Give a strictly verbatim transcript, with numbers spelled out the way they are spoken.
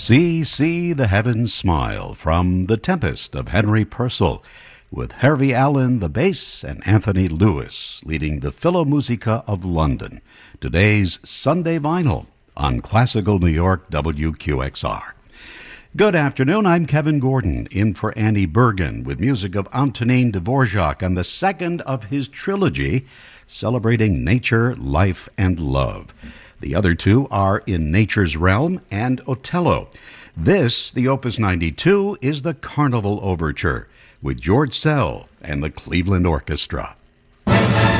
See, see the heavens smile from The Tempest of Henry Purcell, with Harvey Allen the bass and Anthony Lewis leading the Philharmonica of London. Today's Sunday Vinyl on Classical New York W Q X R. Good afternoon, I'm Kevin Gordon, in for Annie Bergen with music of Antonin Dvorak on the second of his trilogy, celebrating nature, life, and love. The other two are In Nature's Realm and Otello. This, the Opus ninety-two, is the Carnival Overture with George Szell and the Cleveland Orchestra.